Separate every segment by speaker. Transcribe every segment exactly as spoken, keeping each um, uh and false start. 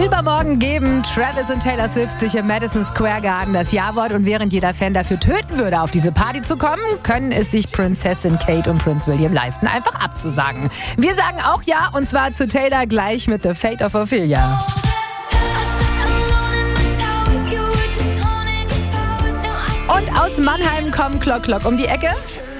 Speaker 1: Übermorgen geben Travis und Taylor Swift sich im Madison Square Garden das Ja-Wort und während jeder Fan dafür töten würde, auf diese Party zu kommen, können es sich Prinzessin Kate und Prinz William leisten, einfach abzusagen. Wir sagen auch Ja und zwar zu Taylor gleich mit The Fate of Ophelia. Und aus Mannheim kommen Clock Clock um die Ecke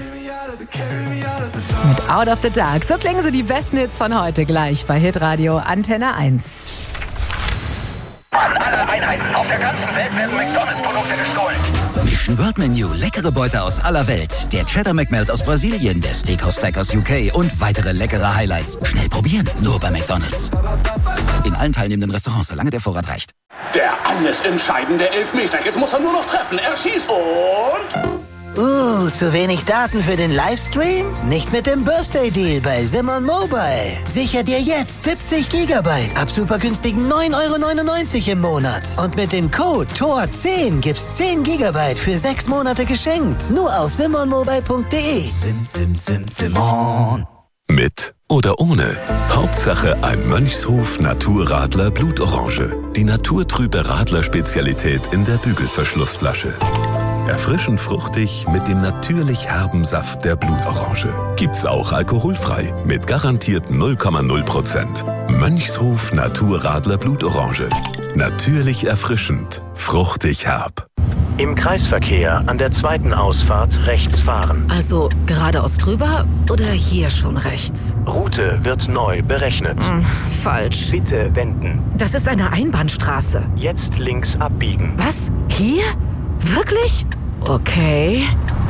Speaker 1: mit Out of the Dark. So klingen sie die besten Hits von heute gleich bei Hitradio Antenne eins.
Speaker 2: An alle Einheiten auf der ganzen Welt werden McDonalds-Produkte gestohlen.
Speaker 3: Mission World Menu, leckere Beute aus aller Welt. Der Cheddar McMelt aus Brasilien, der Steakhouse Stack aus U K und weitere leckere Highlights. Schnell probieren, nur bei McDonalds. In allen teilnehmenden Restaurants, solange der Vorrat reicht.
Speaker 2: Der alles entscheidende Elfmeter. Jetzt muss er nur noch treffen. Er schießt und...
Speaker 4: Uh, zu wenig Daten für den Livestream? Nicht mit dem Birthday Deal bei Simon Mobile. Sicher dir jetzt siebzig Gigabyte ab super günstigen neun Euro neunundneunzig im Monat. Und mit dem Code T O R zehn gibt's zehn Gigabyte für sechs Monate geschenkt. Nur auf simon mobile punkt de.
Speaker 5: Sim, sim, sim, Simon.
Speaker 6: Mit oder ohne. Hauptsache ein Mönchshof Naturradler Blutorange. Die naturtrübe Radler-Spezialität in der Bügelverschlussflasche. Erfrischend fruchtig mit dem natürlich herben Saft der Blutorange. Gibt's auch alkoholfrei mit garantiert null Komma null Prozent. Mönchshof Naturradler Blutorange. Natürlich erfrischend, fruchtig herb.
Speaker 7: Im Kreisverkehr an der zweiten Ausfahrt rechts fahren.
Speaker 8: Also geradeaus drüber oder hier schon rechts?
Speaker 7: Route wird neu berechnet.
Speaker 8: Hm, falsch.
Speaker 7: Bitte wenden.
Speaker 8: Das ist eine Einbahnstraße.
Speaker 7: Jetzt links abbiegen.
Speaker 8: Was? Hier? Wirklich? Okay.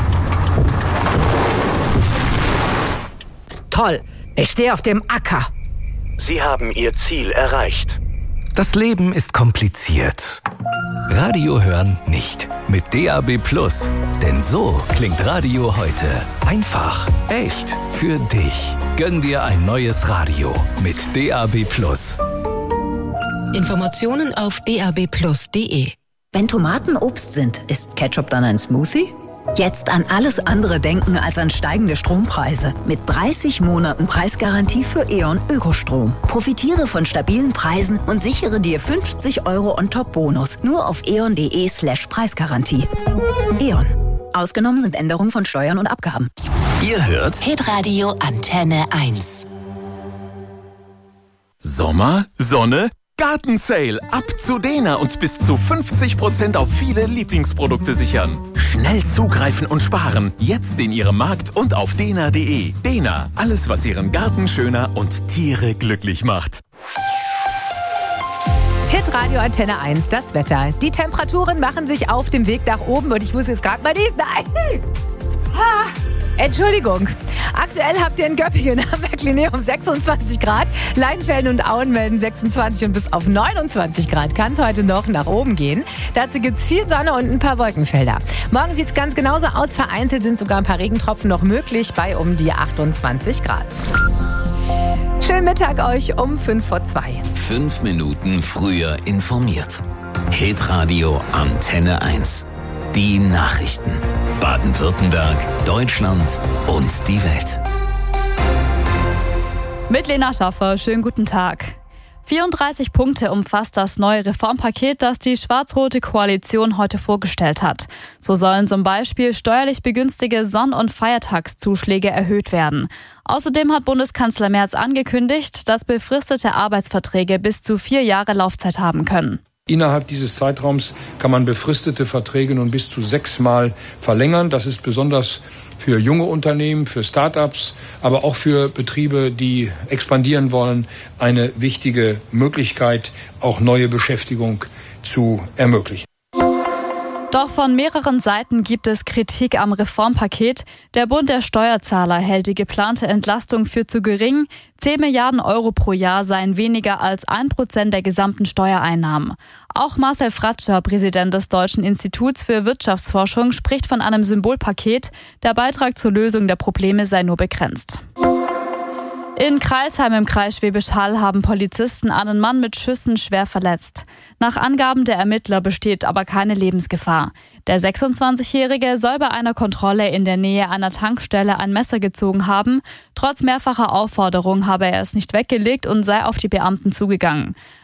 Speaker 8: Toll. Ich stehe auf dem Acker.
Speaker 7: Sie haben Ihr Ziel erreicht.
Speaker 5: Das Leben ist kompliziert. Radio hören nicht. Mit D A B Plus. Denn so klingt Radio heute. Einfach, echt, für dich. Gönn dir ein neues Radio mit D A B Plus.
Speaker 9: Informationen auf d a b plus punkt de.
Speaker 10: Wenn Tomaten Obst sind, ist Ketchup dann ein Smoothie? Jetzt an alles andere denken als an steigende Strompreise. Mit dreißig Monaten Preisgarantie für E.ON Ökostrom. Profitiere von stabilen Preisen und sichere dir fünfzig Euro On-Top-Bonus. Nur auf eon.de slash Preisgarantie. E.ON. Ausgenommen sind Änderungen von Steuern und Abgaben.
Speaker 3: Ihr hört
Speaker 9: Hitradio Antenne eins.
Speaker 11: Sommer, Sonne, Gartensale. Ab zu Dena und bis zu fünfzig Prozent auf viele Lieblingsprodukte sichern. Schnell zugreifen und sparen. Jetzt in Ihrem Markt und auf dena punkt de. Dena, alles was Ihren Garten schöner und Tiere glücklich macht.
Speaker 1: Hitradio Antenne eins, das Wetter. Die Temperaturen machen sich auf dem Weg nach oben und ich muss jetzt gerade mal niesen. Nein! Ha! Entschuldigung. Aktuell habt ihr in Göppingen am Berglineum sechsundzwanzig Grad. Leinfelden und Auen melden sechsundzwanzig und bis auf neunundzwanzig Grad kann es heute noch nach oben gehen. Dazu gibt es viel Sonne und ein paar Wolkenfelder. Morgen sieht es ganz genauso aus. Vereinzelt sind sogar ein paar Regentropfen noch möglich bei um die achtundzwanzig Grad. Schönen Mittag euch um fünf vor zwei.
Speaker 3: Fünf Minuten früher informiert. Hitradio Antenne eins. Die Nachrichten. Baden-Württemberg, Deutschland und die Welt.
Speaker 12: Mit Lena Schaffer, schönen guten Tag. vierunddreißig Punkte umfasst das neue Reformpaket, das die schwarz-rote Koalition heute vorgestellt hat. So sollen zum Beispiel steuerlich begünstigte Sonn- und Feiertagszuschläge erhöht werden. Außerdem hat Bundeskanzler Merz angekündigt, dass befristete Arbeitsverträge bis zu vier Jahre Laufzeit haben können.
Speaker 13: Innerhalb dieses Zeitraums kann man befristete Verträge nun bis zu sechsmal verlängern. Das ist besonders für junge Unternehmen, für Start-ups, aber auch für Betriebe, die expandieren wollen, eine wichtige Möglichkeit, auch neue Beschäftigung zu ermöglichen.
Speaker 12: Doch von mehreren Seiten gibt es Kritik am Reformpaket. Der Bund der Steuerzahler hält die geplante Entlastung für zu gering. zehn Milliarden Euro pro Jahr seien weniger als ein Prozent der gesamten Steuereinnahmen. Auch Marcel Fratscher, Präsident des Deutschen Instituts für Wirtschaftsforschung, spricht von einem Symbolpaket. Der Beitrag zur Lösung der Probleme sei nur begrenzt. In Crailsheim im Kreis Schwäbisch Hall haben Polizisten einen Mann mit Schüssen schwer verletzt. Nach Angaben der Ermittler besteht aber keine Lebensgefahr. Der sechsundzwanzigjährige soll bei einer Kontrolle in der Nähe einer Tankstelle ein Messer gezogen haben. Trotz mehrfacher Aufforderung habe er es nicht weggelegt und sei auf die Beamten zugegangen.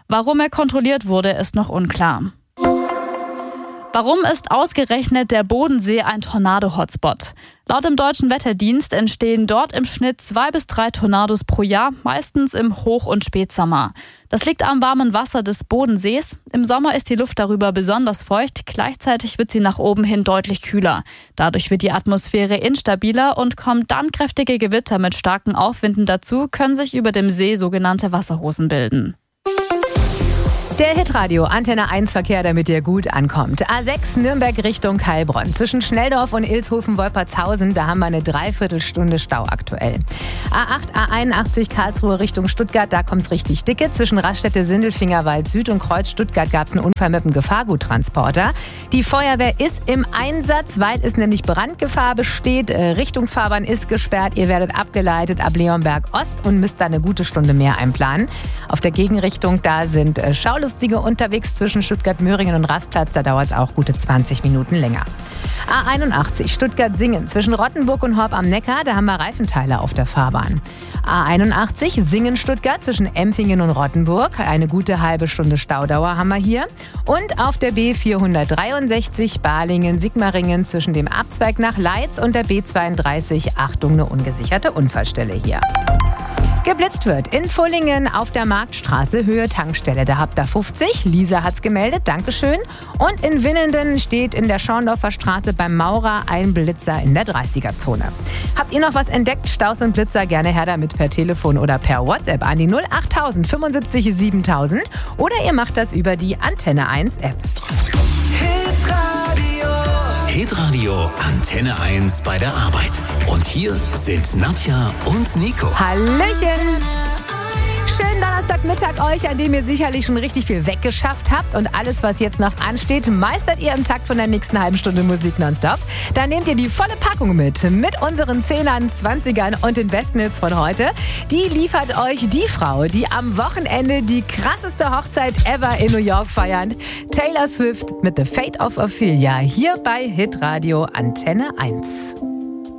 Speaker 12: Warum er kontrolliert wurde, ist noch unklar. Warum ist ausgerechnet der Bodensee ein Tornado-Hotspot? Laut dem Deutschen Wetterdienst entstehen dort im Schnitt zwei bis drei Tornados pro Jahr, meistens im Hoch- und Spätsommer. Das liegt am warmen Wasser des Bodensees. Im Sommer ist die Luft darüber besonders feucht, gleichzeitig wird sie nach oben hin deutlich kühler. Dadurch wird die Atmosphäre instabiler und kommen dann kräftige Gewitter mit starken Aufwinden dazu, können sich über dem See sogenannte Wasserhosen bilden.
Speaker 1: Der Hitradio Antenne eins Verkehr, damit ihr gut ankommt. A sechs Nürnberg Richtung Heilbronn. Zwischen Schnelldorf und Ilshofen-Wolpertshausen, da haben wir eine Dreiviertelstunde Stau aktuell. A acht, A einundachtzig Karlsruhe Richtung Stuttgart, da kommt's richtig dicke. Zwischen Raststätte Sindelfingerwald Süd und Kreuz Stuttgart gab's einen Unfall mit einem Gefahrguttransporter. Die Feuerwehr ist im Einsatz, weil es nämlich Brandgefahr besteht. Richtungsfahrbahn ist gesperrt. Ihr werdet abgeleitet ab Leonberg Ost und müsst da eine gute Stunde mehr einplanen. Auf der Gegenrichtung, da sind Schaulustige unterwegs zwischen Stuttgart-Möhringen und Rastplatz. Da dauert es auch gute zwanzig Minuten länger. A einundachtzig Stuttgart-Singen zwischen Rottenburg und Horb am Neckar. Da haben wir Reifenteile auf der Fahrbahn. A einundachtzig Singen-Stuttgart zwischen Empfingen und Rottenburg. Eine gute halbe Stunde Staudauer haben wir hier. Und auf der B vierhundertdreiundsechzig Balingen-Sigmaringen zwischen dem Abzweig nach Leitz und der B zweiunddreißig. Achtung, eine ungesicherte Unfallstelle hier. Geblitzt wird in Pfullingen auf der Marktstraße, Höhe Tankstelle. Da habt ihr fünfzig. Lisa hat's gemeldet, Dankeschön. Und in Winnenden steht in der Schorndorfer Straße beim Maurer ein Blitzer in der dreißiger-Zone. Habt ihr noch was entdeckt? Staus und Blitzer gerne her damit per Telefon oder per WhatsApp an die null achttausend fünfundsiebzig siebentausend oder ihr macht das über die Antenne eins App.
Speaker 5: Hitradio Antenne eins bei der Arbeit. Und hier sind Nadja und Nico.
Speaker 1: Hallöchen! Schönen Donnerstagmittag euch, an dem ihr sicherlich schon richtig viel weggeschafft habt. Und alles, was jetzt noch ansteht, meistert ihr im Takt von der nächsten halben Stunde Musik nonstop. Dann nehmt ihr die volle Packung mit. Mit unseren Zehnern, Zwanzigern und den besten Hits von heute. Die liefert euch die Frau, die am Wochenende die krasseste Hochzeit ever in New York feiert. Taylor Swift mit The Fate of Ophelia. Hier bei Hitradio Antenne eins.